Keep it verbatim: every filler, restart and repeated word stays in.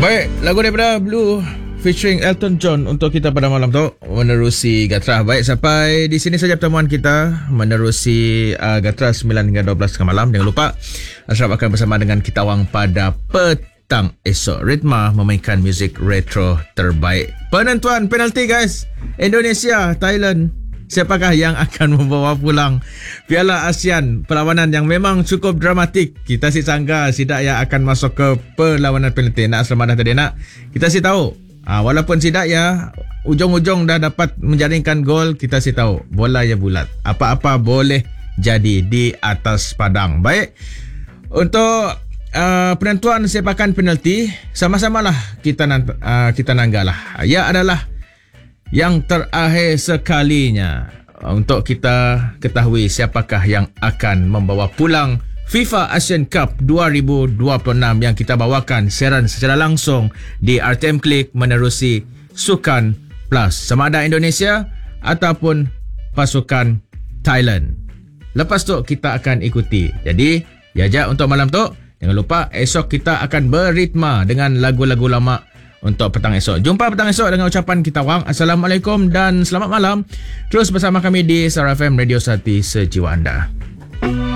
Baik, lagu daripada Blue featuring Elton John untuk kita pada malam tu menerusi Gatrah. Baik, sampai di sini saja pertemuan kita menerusi uh, Gatrah sembilan hingga dua belas tengah malam. Jangan lupa Ashraf akan bersama dengan kita Wang pada petang esok. Ritma memainkan muzik retro terbaik. Penentuan penalti guys, Indonesia, Thailand. Siapakah yang akan membawa pulang Piala ASEAN? Perlawanan yang memang cukup dramatik. Kita si sangka Sidak yang akan masuk ke perlawanan penalti. Nak Asramadah tadi nak kita si tahu. Ha, walaupun Sidak ya ujung-ujung dah dapat menjaringkan gol, kita si tahu bola ya bulat. Apa-apa boleh jadi di atas padang. Baik. Untuk uh, penentuan sepakan penalti, sama-samalah kita uh, kita nanggalah. Ia adalah yang terakhir sekalinya untuk kita ketahui siapakah yang akan membawa pulang FIFA Asian Cup dua ribu dua puluh enam yang kita bawakan siaran secara langsung di R T M Klik menerusi Sukan Plus, sama ada Indonesia ataupun pasukan Thailand. Lepas tu kita akan ikuti. Jadi, ya ja untuk malam tu, jangan lupa esok kita akan beritma dengan lagu-lagu lama untuk petang esok. Jumpa petang esok dengan ucapan kita Wang. Assalamualaikum dan selamat malam. Terus bersama kami di Star F M Radio Sati Sejiwa Anda.